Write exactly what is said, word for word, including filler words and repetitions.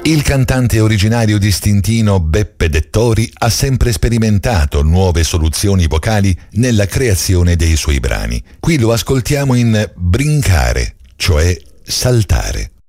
Il cantante originario di Stintino Beppe Dettori ha sempre sperimentato nuove soluzioni vocali nella creazione dei suoi brani. Qui lo ascoltiamo in brincare, cioè saltare.